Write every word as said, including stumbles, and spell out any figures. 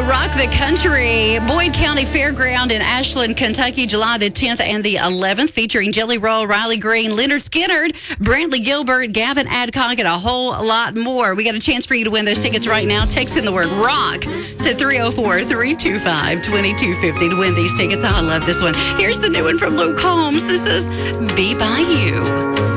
Rock the Country, Boyd County Fairground in Ashland, Kentucky, July the tenth and the eleventh, featuring Jelly Roll, Riley Green, Leonard Skinner, Brantley Gilbert, Gavin Adcock, and a whole lot more. We got a chance for you to win those tickets right now. Text in the word ROCK to three oh four, three two five, two two five oh to win these tickets. Oh, I love this one. Here's the new one from Luke Combs. This is Be By You.